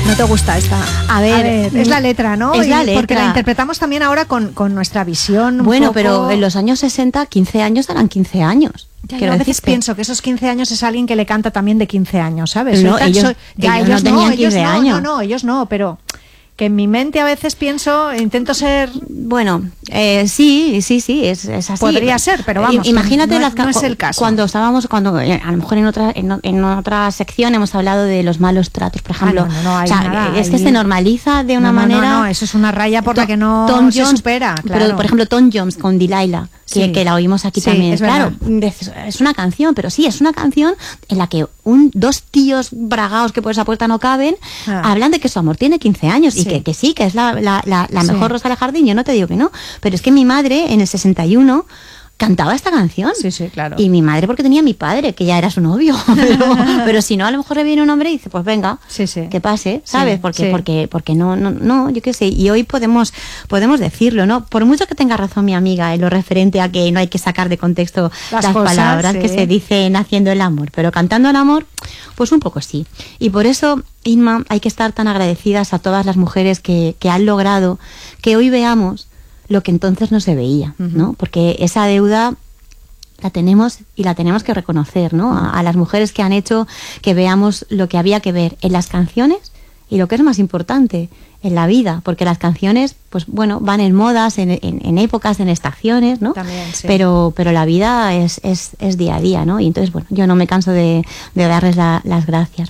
¿No te gusta esta? A ver, es la letra, ¿no? Es la letra. Porque la interpretamos también ahora con nuestra visión. Bueno, pero en los años 60, 15 años eran 15 años. Yo a veces pienso que esos 15 años es alguien que le canta también de 15 años, ¿sabes? No, ellos no tenían 15 años. No, ellos no, pero que en mi mente a veces pienso, intento ser... Bueno, sí, es así. Podría ser, pero vamos, imagínate no es el caso. Cuando a lo mejor en otra sección hemos hablado de los malos tratos, por ejemplo. Es que se normaliza de una manera... No, eso es una raya por la que no Tom se Jones, supera. Claro. Pero, por ejemplo, Tom Jones con Delilah, que la oímos aquí también. Claro, es una canción, pero sí, es una canción en la que dos tíos bragados que por esa puerta no caben, hablan de que su amor tiene 15 años y que sí, que es la mejor rosa del jardín. Yo no te digo que no, pero es que mi madre en el 61 cantaba esta canción. Sí, claro. Y mi madre porque tenía a mi padre, que ya era su novio. Pero si no, a lo mejor le viene un hombre y dice, pues venga, que pase, ¿sabes? Porque no, yo qué sé. Y hoy podemos decirlo, ¿no? Por mucho que tenga razón mi amiga en lo referente a que no hay que sacar de contexto las cosas, palabras que se dicen haciendo el amor, pero cantando el amor, pues un poco sí. Y por eso, Inma, hay que estar tan agradecidas a todas las mujeres que han logrado que hoy veamos lo que entonces no se veía, ¿no? Porque esa deuda la tenemos y la tenemos que reconocer, ¿no? A las mujeres que han hecho que veamos lo que había que ver en las canciones y lo que es más importante, en la vida, porque las canciones, pues bueno, van en modas, en épocas, en estaciones, ¿no? También, sí. Pero la vida es día a día, ¿no? Y entonces, bueno, yo no me canso de darles las gracias.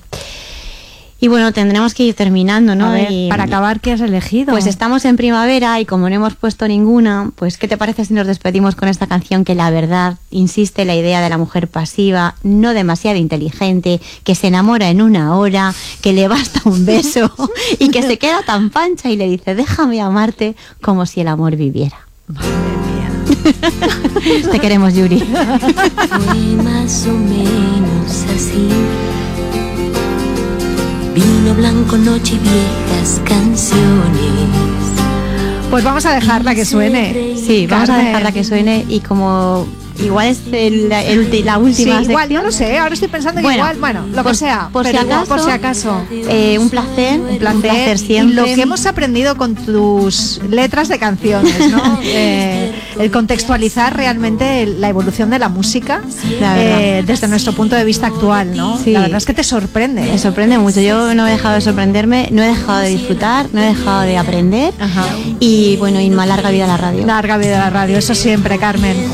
Y bueno, tendremos que ir terminando, ¿no? A ver, para acabar, ¿qué has elegido? Pues estamos en primavera y como no hemos puesto ninguna, pues ¿qué te parece si nos despedimos con esta canción que la verdad insiste en la idea de la mujer pasiva, no demasiado inteligente, que se enamora en una hora, que le basta un beso y que se queda tan pancha y le dice, déjame amarte como si el amor viviera? Madre mía. Te queremos, Yuri. Fue más o menos así. Vino blanco, noche y viejas canciones. Pues vamos a dejarla que suene. Sí, vamos a dejarla que suene y como... Igual es la última sección. Igual, no lo sé, ahora estoy pensando que lo que sea. Por si acaso. Un placer siempre. Y lo que hemos aprendido con tus letras de canciones, ¿no? El contextualizar realmente la evolución de la música desde nuestro punto de vista actual, ¿no? Sí. La verdad es que te sorprende. Me sorprende mucho. Yo no he dejado de sorprenderme, no he dejado de disfrutar, no he dejado de aprender. Ajá. Y bueno, Inma, larga vida a la radio. Larga vida a la radio, eso siempre, Carmen.